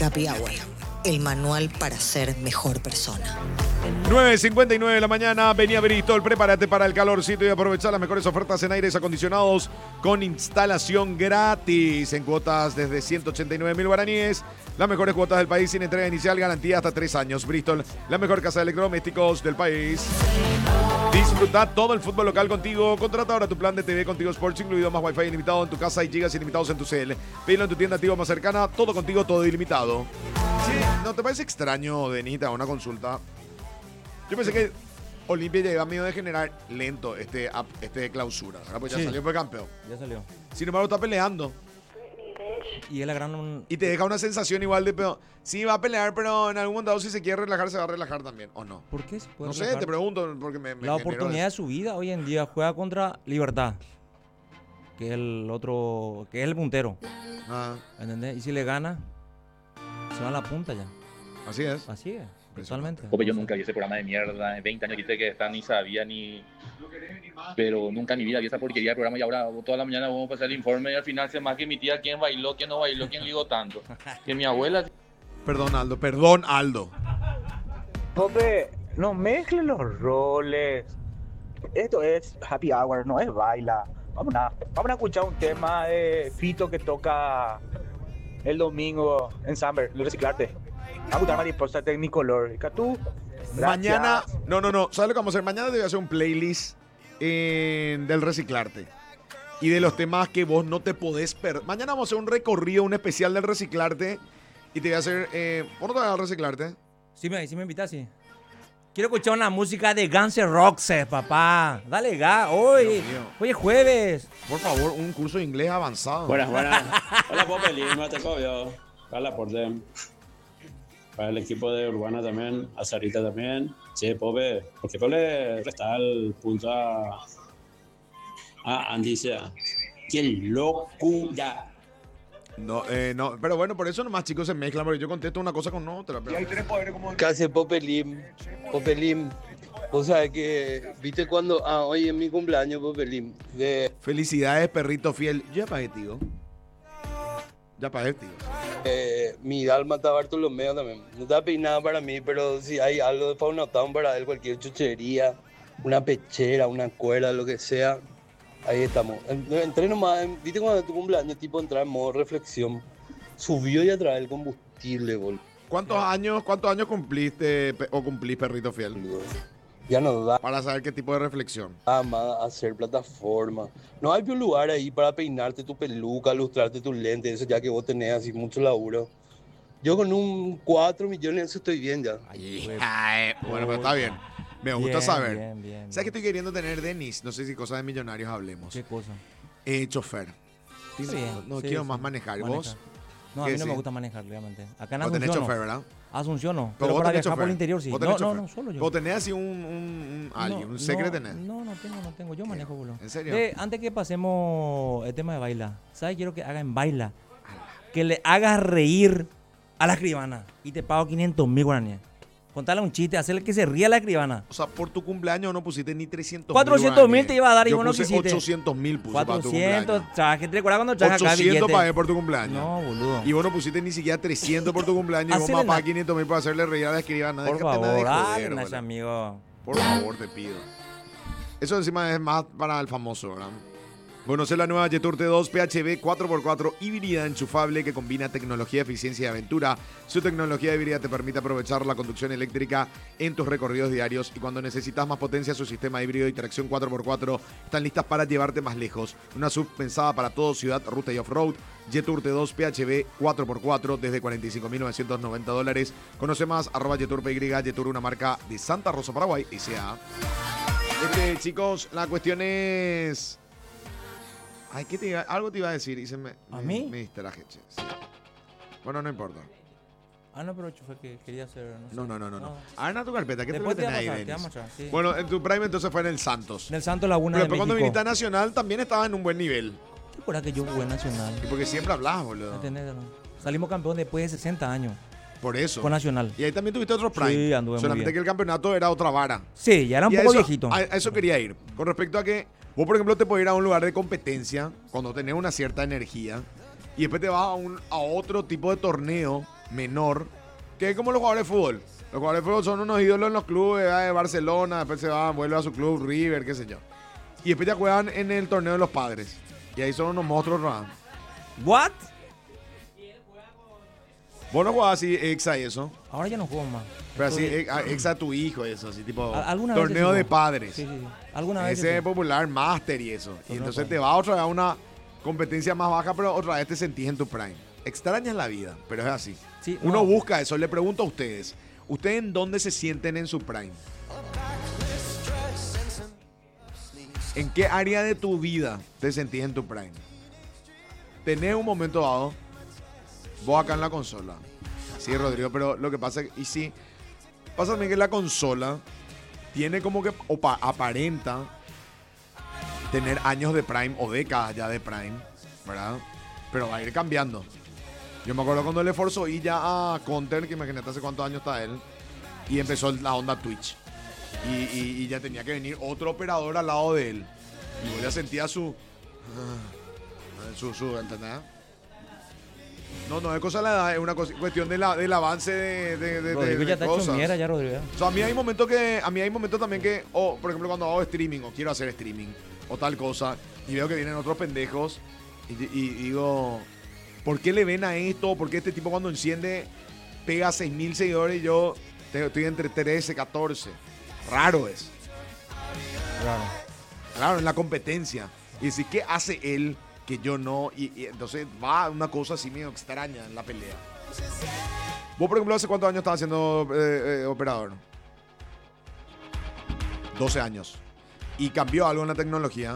Happy Hour, el manual para ser mejor persona. 9:59 de la mañana, vení a Bristol, prepárate para el calorcito y aprovechar las mejores ofertas en aires acondicionados con instalación gratis en cuotas desde 189.000 guaraníes. Las mejores cuotas del país sin entrega inicial, garantía hasta 3 años. Bristol, la mejor casa de electrodomésticos del país. Disfruta todo el fútbol local contigo. Contrata ahora tu plan de TV Contigo Sports, incluido más Wi-Fi ilimitado en tu casa y gigas ilimitados en tu cel. Pedilo en tu tienda Tigo más cercana, todo contigo, todo ilimitado. Sí, ¿no te parece extraño, Denita, una consulta? Yo pensé que Olimpia llegaba medio de generar lento este clausura, ¿verdad? Pues ya Sí. salió por campeón. Ya salió. Sin embargo, está peleando. Y es la gran... Y te deja una sensación igual de peor. Sí, va a pelear, pero en algún momento si se quiere relajar, se va a relajar también, ¿o no? ¿Por qué se puede No sé, relajar? te pregunto, porque me La generó oportunidad de su vida hoy en día juega contra Libertad, que es el otro, que es el puntero, Ah, ¿entendés? Y si le gana, se va a la punta ya. así es. Así es, totalmente. Porque yo nunca vi ese programa de mierda, en 20 años que que está, ni sabía ni... Pero nunca en mi vida vi esa porquería de programa y ahora toda la mañana vamos a pasar el informe y al final se más que mi tía quién bailó, quién no bailó, quién ligó tanto. Que mi abuela... Perdón, Aldo, perdón, Aldo. Pope, no mezclen los roles. Esto es happy hour, no es baila. Vamos a escuchar un tema de Fito que toca el domingo en Samber, el reciclarte. Vamos a escuchar Mariposa Technicolor. Tú, Mañana, no, ¿sabes lo que vamos a hacer? Mañana te voy a hacer un playlist del reciclarte. Y de los temas que vos no te podés perder. Mañana vamos a hacer un recorrido, un especial del reciclarte. Y te voy a hacer... ¿Vos no te vas a reciclarte? Sí me invitas, sí. Quiero escuchar una música de Guns N' Roses, papá. Dale hoy. Dios mío. Hoy es jueves. Por favor, un curso de inglés avanzado. Buenas. Hola, Pope, Lima, te cobio. Para la porte. Para el equipo de Urbana también, a Sarita también. Sí, Pope, porque Pope le resta el punto a Andy. ¡Qué locura! No, pero bueno, por eso nomás chicos se mezclan, porque yo contesto una cosa con otra. Pero... ¿Qué hace Popelim? Popelim. O sea que, ¿viste cuando? Hoy es mi cumpleaños, Popelim. Felicidades, perrito fiel. Ya pagué, tío. Mi dálmata Bartolomeo también. No está peinada para mí, pero si hay algo de Fauna Town para él, cualquier chuchería, una pechera, una cuerda, lo que sea, ahí estamos. Entré nomás, ¿viste cuando es tu cumpleaños? Tipo entrar en modo reflexión. Subió y a traer el combustible, boludo. ¿Cuántos años cumpliste o cumplís, perrito fiel? Ya no da Para saber qué tipo de reflexión. más hacer plataforma. No hay un lugar ahí para peinarte tu peluca, lustrarte tus lentes, eso ya que vos tenés así mucho laburo. Yo con un 4 millones, eso estoy bien ya. Bueno, pero está bien. Me gusta Bien, saber. bien. ¿Sabes qué estoy queriendo tener, Denis? No sé si cosas de millonarios hablemos. ¿Qué cosa? Chofer. Está bien, No sí, quiero sí. más manejar. ¿Vos? No, a ¿Qué mí no me sí? gusta manejar, realmente. Acá en Vos tenés Asunción chofer, no. ¿verdad? Asunción no. Pero Pero vos para tenés viajar por chofer. el interior sí. Vos tenés No, chofer. solo yo. Vos tenés así un alguien, un secreto tenés. No tengo. Yo manejo, boludo. ¿En serio? Antes que pasemos el tema de baila, ¿sabes? Quiero que hagan baila. Que le hagas reír a la escribana. Y te pago 500.000 guaraníes. Contarle un chiste, hacerle que se ría la escribana. O sea, por tu cumpleaños no pusiste ni 300.000. 400.000 te iba a dar y Yo vos no puse quisiste. 800.000 puso para tu 400, cumpleaños. traje, ¿te recuerdas cuando traje acá 800 billete? pagué por tu cumpleaños. No, boludo. Y vos no pusiste ni siquiera 300 por tu cumpleaños. Y vos Hacele más la- 500.000 para hacerle reír a la escribana. Por Déjate nada favor, de dale, joder, Nacho, boludo. amigo. Por favor, te pido. Eso encima es más para el famoso, ¿verdad? Conocer la nueva Jetour T2 PHEV 4x4 híbrida enchufable que combina tecnología, eficiencia y aventura. Su tecnología híbrida te permite aprovechar la conducción eléctrica en tus recorridos diarios y cuando necesitas más potencia, su sistema híbrido y tracción 4x4 están listas para llevarte más lejos. Una sub pensada para todo, ciudad, ruta y off-road. Jetour T2 PHEV 4x4 desde $45.990. Conoce más, @JetourPY, Jetour, una marca de Santa Rosa, Paraguay, S.A. Chicos, la cuestión es... Ay, algo te iba a decir y ¿A mí? me distraje, che. Sí. Bueno, no importa. No, pero fue que quería hacer... sé. No. Arna tu carpeta, ¿qué Después te te tenés vamos ahí, a pasar, te Denis? vamos a pasar, sí. Bueno, en tu prime entonces fue en el Santos. En el Santos Laguna Pero de después cuando México. viniste a Nacional también estaba en un buen nivel. ¿Te acuerdas que yo jugué Nacional? Y porque siempre hablas, boludo. ¿Entendés? Salimos campeón después de 60 años. Por eso. Con Nacional. Y ahí también tuviste otro prime. Sí, anduve muy Solamente bien. que el campeonato era otra vara. Sí, ya era un Y a poco eso- viejito. A eso quería ir. Con respecto a que vos, por ejemplo, te podés ir a un lugar de competencia cuando tenés una cierta energía y después te vas a otro tipo de torneo menor, que es como los jugadores de fútbol. Los jugadores de fútbol son unos ídolos en los clubes de Barcelona, después se van, vuelve a su club, River, qué sé yo. Y después ya juegan en el torneo de los padres. Y ahí son unos monstruos, ¿no? ¿What? Vos no jugabas así, Exa y eso. Ahora ya no juego más. Pero así, Exa tu hijo, eso, así tipo ¿Alguna vez torneo sí de jugó? padres. Sí. Alguna vez. Ese sí. es popular, Master y eso. Y Torneo entonces de te va otra vez a una competencia más baja, pero otra vez te sentís en tu prime. Extrañas la vida, pero es así. Sí, Uno no. busca eso. Le pregunto a ustedes, ¿ustedes en dónde se sienten en su prime? ¿En qué área de tu vida te sentís en tu prime? Tenés un momento dado, vos acá en la consola. Sí, Rodrigo, pero lo que pasa es que, y sí, pasa también que la consola tiene como que aparenta tener años de prime o décadas ya de prime, ¿verdad? Pero va a ir cambiando. Yo me acuerdo cuando le forzó y ya a Counter, que imagínate hace cuántos años está él, y empezó la onda Twitch. Y ya tenía que venir otro operador al lado de él. Y vos ya sentía su ¿entendés? No es cosa de la edad, es una cuestión del avance de Rodrigo ya está hecho cosas. mierda ya, Rodrigo. O sea, a mí hay momentos también que, por ejemplo, cuando hago streaming o quiero hacer streaming o tal cosa, y veo que vienen otros pendejos y digo, ¿por qué le ven a esto? ¿Por qué este tipo cuando enciende pega 6.000 seguidores y yo estoy entre 13, 14? Raro es. Claro, en la competencia. Y decir, ¿qué hace él que yo no? Y entonces va una cosa así medio extraña en la pelea. Vos, por ejemplo, ¿hace cuántos años estabas siendo operador? 12 años. Y cambió algo en la tecnología.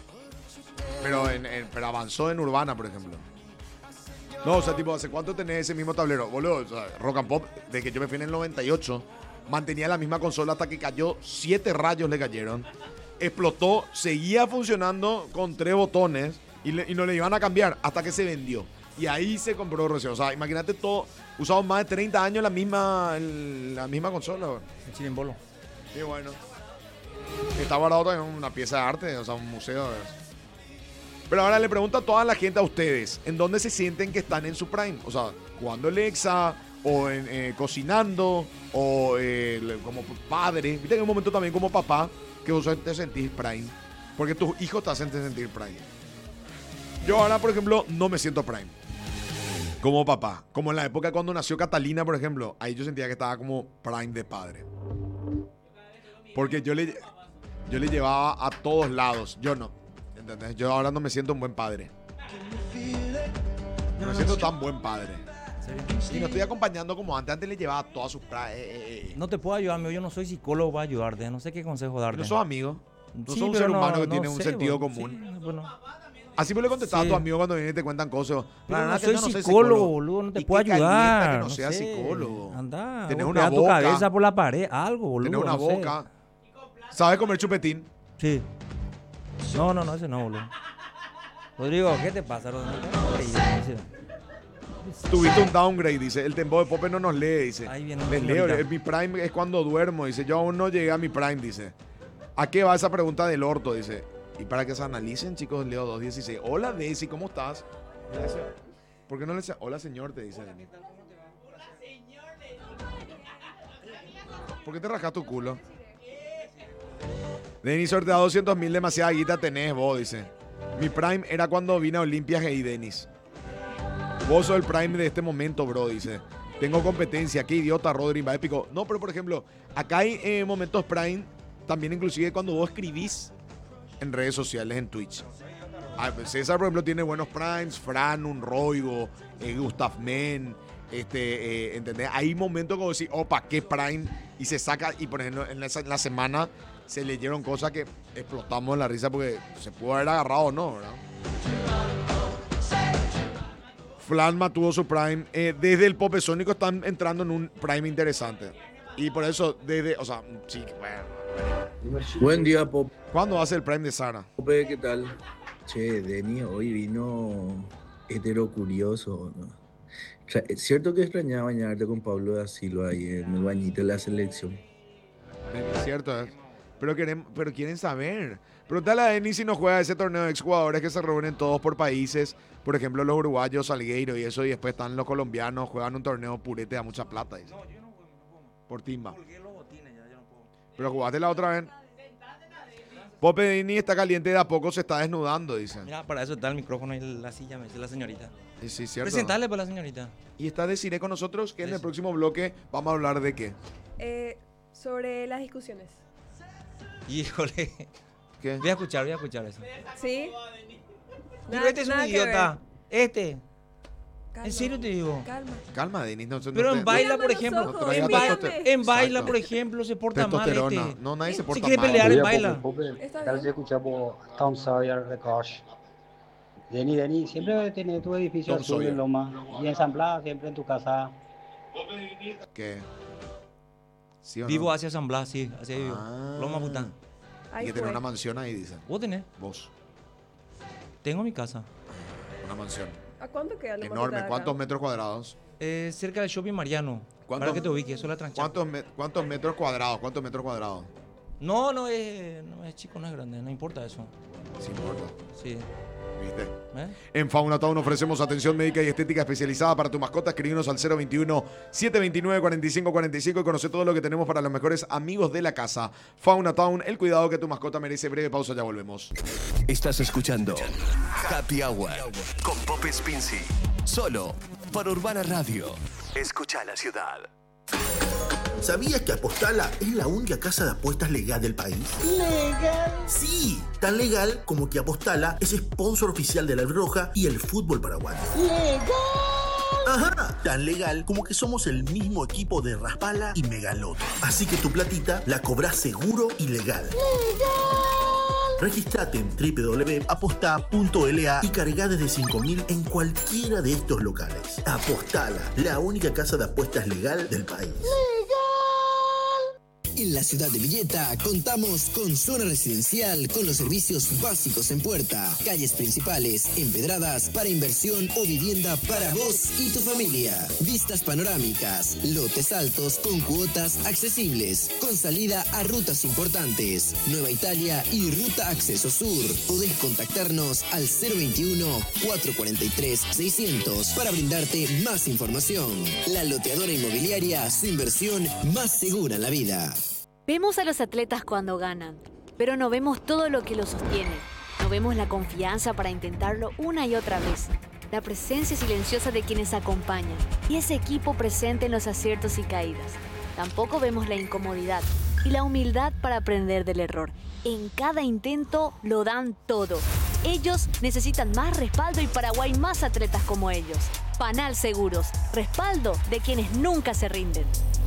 Pero avanzó en Urbana, por ejemplo. No, o sea, tipo, ¿hace cuánto tenés ese mismo tablero? Boludo, o sea, Rock and Pop, desde que yo me fui en el 98, mantenía la misma consola hasta que cayó, 7 rayos le cayeron. Explotó, seguía funcionando con 3 botones y no le iban a cambiar hasta que se vendió. Y ahí se compró recién. O sea, imagínate todo, usamos más de 30 años la misma consola. El chirimbolo. Qué bueno. Está guardado en una pieza de arte, o sea, un museo. Pero ahora le pregunto a toda la gente, a ustedes, ¿en dónde se sienten que están en su prime? O sea, jugando el Exa, o cocinando, o como padre. Viste que hay un momento también como papá que vos te sentís prime, porque tus hijos te hacen sentir prime. Yo ahora, por ejemplo, no me siento prime como papá. Como en la época cuando nació Catalina, por ejemplo, ahí yo sentía que estaba como prime de padre. Porque yo le llevaba a todos lados. Yo no. ¿Entendés? Yo ahora no me siento un buen padre. No me siento tan buen padre. Y no estoy acompañando como antes. Antes le llevaba a todas sus... No te puedo ayudar, amigo. Yo no soy psicólogo para ayudarte. No sé qué consejo darte. No sos amigo. No Sí, sos un pero ser humano que no tiene un sé, sentido bueno, común. sí, bueno. Así me le contestaba Sí. a tu amigo cuando vienen y te cuentan cosas. Pero La no verdad que soy yo no soy psicólogo, boludo. No te ¿Y puedo qué calienta ayudar. que no seas sé. psicólogo? Anda. Tenés golpea una tu boca. cabeza por la pared. Algo, boludo. Tener una no sé. boca. ¿Sabes comer chupetín? Sí. No, ese no, boludo. Rodrigo, ¿qué te pasa, Rodrigo? Tuviste un downgrade, dice. El tempo de Pope no nos lee, dice. Ahí viene una Les leo, señorita. mi prime es cuando duermo, dice. Yo aún no llegué a mi prime, dice. ¿A qué va esa pregunta del orto? Dice. Y para que se analicen, chicos, leo 216. Hola, Daisy, ¿cómo estás? ¿Por qué no le dice hola, señor? Te dice Denis. ¿Por qué te rascas tu culo? Denis, sortea 200.000, demasiada guita tenés vos, dice. Mi prime era cuando vine a Olimpia y Denis. Vos sos el prime de este momento, bro, dice. Tengo competencia, qué idiota, Rodri, va épico. No, pero por ejemplo, acá hay momentos prime, también inclusive cuando vos escribís en redes sociales, en Twitch. César, por ejemplo, tiene buenos primes, Fran, un Roigo, Gustav Men, ¿entendés? Hay momentos como decir, opa, qué prime, y se saca, y por ejemplo, en la semana se leyeron cosas que explotamos en la risa porque se pudo haber agarrado o no, ¿verdad? Flanma tuvo su prime. Desde el Popesónico están entrando en un prime interesante. Y por eso, o sea, sí, bueno. Buen día, Pope, ¿Cuándo va a ser el prime de Sara? ¿qué tal? Che, Denny, hoy vino heterocurioso, ¿no? Es cierto que extrañaba bañarte con Pablo da Silva ahí en el bañito de la selección. Es cierto, ¿eh? Pero quieren saber. Preguntale a Denis si no juega ese torneo de exjugadores que se reúnen todos por países. Por ejemplo, los uruguayos, Salgueiro y eso. Y después están los colombianos, juegan un torneo purete a mucha plata. Dice. No, yo no juego. Por timba. Colgué los botines ya, yo no puedo. Pero jugaste la otra vez. Pope Denis está caliente, de a poco se está desnudando, dicen. Mira, para eso está el micrófono y la silla, me dice la señorita. Y sí, cierto. Presentarle para la señorita. Y está Desiree con nosotros, que en el Eso. próximo bloque vamos a hablar de qué. Sobre las discusiones. Híjole. ¿Qué? Voy a escuchar eso. ¿Sí? Pero este es un idiota. Este. Calma, En serio te digo. Calma. Calma, Denis. No, Pero en baila, por Mírame los ejemplo. ojos, No traiga mírame. En baila, Exacto. por ejemplo, se porta mal Testosterona. este. No, nadie se porta quiere mal. pelear en baila. Está Tal bien. si escuchamos Tom Sawyer de Kosh. Denny, siempre tenés tu edificio Tom al sur Sawyer. en Loma y ensamblada siempre en tu casa. ¿Qué? ¿Sí o no? Vivo hacia San Blas, sí, hacia ahí vivo. Ah. Loma Pután. Y Ahí que tiene fue. una mansión ahí, dicen. ¿Vos tenés? Vos. Tengo mi casa. Una mansión. ¿A cuánto queda la Enorme. ¿Cuántos metros cuadrados? Cerca del Shopping Mariano. ¿Cuántos- Para que te ubiques, eso es la trancha. ¿Cuántos metros cuadrados? ¿Cuántos metros cuadrados? No es chico, no es grande, no importa eso. Sí importa. Sí. ¿Viste? ¿Eh? En Fauna Town ofrecemos atención médica y estética especializada para tu mascota. Escribinos al 021-729-4545 y conoce todo lo que tenemos para los mejores amigos de la casa. Fauna Town, el cuidado que tu mascota merece. Breve pausa, ya volvemos. Estás escuchando Happy Hour con Pope Spincy. Solo por Urbana Radio. Escucha la ciudad. ¿Sabías que Apostala es la única casa de apuestas legal del país? ¿Legal? Sí, tan legal como que Apostala es sponsor oficial de la Roja y el fútbol paraguayo. ¡Legal! Ajá, tan legal como que somos el mismo equipo de Raspala y Megaloto. Así que tu platita la cobrás seguro y legal. ¡Legal! Registrate en www.aposta.la y cargá desde 5.000 en cualquiera de estos locales. Apostala, la única casa de apuestas legal del país. En la ciudad de Villeta contamos con zona residencial con los servicios básicos en puerta, calles principales, empedradas para inversión o vivienda para vos y tu familia, vistas panorámicas, lotes altos con cuotas accesibles, con salida a rutas importantes, Nueva Italia y Ruta Acceso Sur. Podés contactarnos al 021-443-600 para brindarte más información. La Loteadora Inmobiliaria, su inversión más segura en la vida. Vemos a los atletas cuando ganan, pero no vemos todo lo que los sostiene. No vemos la confianza para intentarlo una y otra vez, la presencia silenciosa de quienes acompañan y ese equipo presente en los aciertos y caídas. Tampoco vemos la incomodidad y la humildad para aprender del error. En cada intento lo dan todo. Ellos necesitan más respaldo y Paraguay más atletas como ellos. Panal Seguros, respaldo de quienes nunca se rinden.